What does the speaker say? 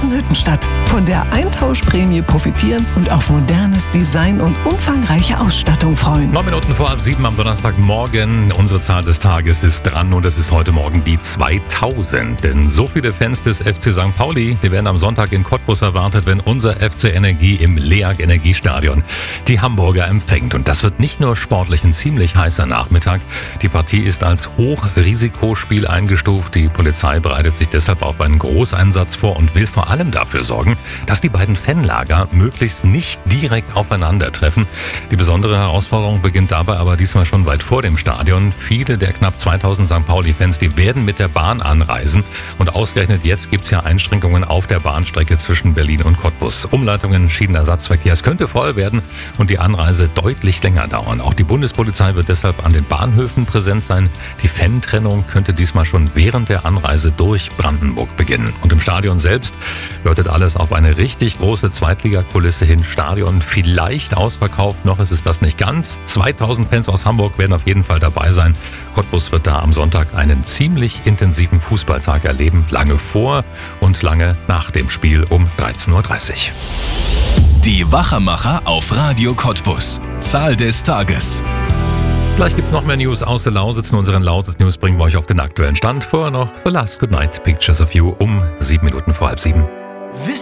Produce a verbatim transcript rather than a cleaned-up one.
Hüttenstadt. Von der Eintauschprämie profitieren und auf modernes Design und umfangreiche Ausstattung freuen. Neun Minuten vor halb sieben am Donnerstagmorgen. Unsere Zahl des Tages ist dran und es ist heute Morgen die zweitausend. Denn so viele Fans des F C Sankt Pauli, die werden am Sonntag in Cottbus erwartet, wenn unser F C Energie im LEAG Energiestadion die Hamburger empfängt. Und das wird nicht nur sportlich ein ziemlich heißer Nachmittag. Die Partie ist als Hochrisikospiel eingestuft. Die Polizei bereitet sich deshalb auf einen Großeinsatz vor und will vor allem dafür sorgen, dass die beiden Fanlager möglichst nicht direkt aufeinandertreffen. Die besondere Herausforderung beginnt dabei aber diesmal schon weit vor dem Stadion. Viele der knapp zweitausend Sankt Pauli-Fans, die werden mit der Bahn anreisen. Und ausgerechnet jetzt gibt es ja Einschränkungen auf der Bahnstrecke zwischen Berlin und Cottbus. Umleitungen, Schienenersatzverkehr, es könnte voll werden und die Anreise deutlich länger dauern. Auch die Bundespolizei wird deshalb an den Bahnhöfen präsent sein. Die Fantrennung könnte diesmal schon während der Anreise durch Brandenburg beginnen. Und im Stadion selbst deutet alles auf eine richtig große Zweitligakulisse hin. Stadion vielleicht ausverkauft, noch ist es das nicht ganz. zweitausend Fans aus Hamburg werden auf jeden Fall dabei sein. Cottbus wird da am Sonntag einen ziemlich intensiven Fußballtag erleben. Lange vor und lange nach dem Spiel um dreizehn Uhr dreißig. Die Wachemacher auf Radio Cottbus. Zahl des Tages. Gleich gibt's noch mehr News aus der Lausitz. In unseren Lausitz-News bringen wir euch auf den aktuellen Stand. Vorher noch The Last Goodnight Pictures of You um sieben Minuten vor halb sieben.